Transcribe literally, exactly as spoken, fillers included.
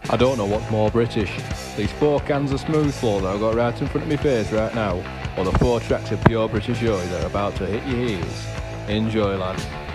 I don't know what's more British. These four cans of Smooth Flow that I've got right in front of my face right now, or the four tracks of pure British joy that are about to hit your ears. Enjoy, lads.